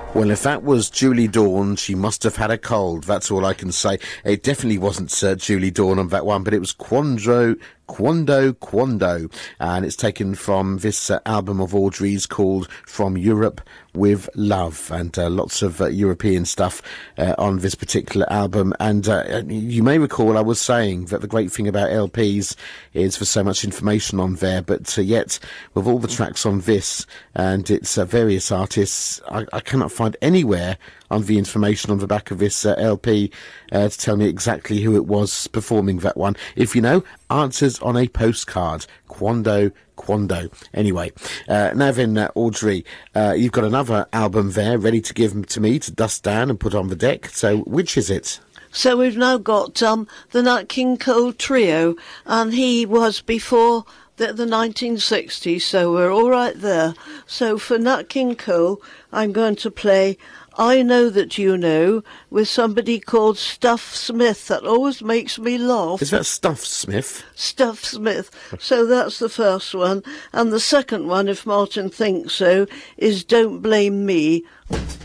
Well, if that was Julie Dawn, she must have had a cold. That's all I can say. It definitely wasn't Julie Dawn on that one, but it was Quando, and it's taken from this album of Audrey's called From Europe with Love, and lots of European stuff on this particular album. And you may recall I was saying that the great thing about LPs is there's so much information on there, but yet with all the tracks on this and its various artists, I cannot find anywhere on the information on the back of this LP to tell me exactly who it was performing that one. If you know, answers on a postcard. Quando. Anyway, now then, Audrey, you've got another album there ready to give to me to dust down and put on the deck. So which is it? So we've now got the Nat King Cole Trio, and he was before the 1960s, so we're all right there. So for Nat King Cole, I'm going to play I Know That You Know with somebody called Stuff Smith. That always makes me laugh. Is that Stuff Smith? Stuff Smith. So that's the first one. And the second one, if Martin thinks so, is Don't Blame Me.